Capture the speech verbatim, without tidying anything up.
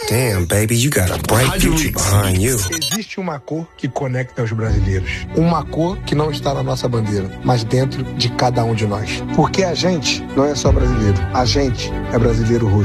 Damn, baby, you got a bright future behind you. Existe uma cor que conecta os brasileiros. Uma cor que não está na nossa bandeira, mas dentro de cada um de nós. Porque a gente não é só brasileiro. A gente é brasileiro roxo.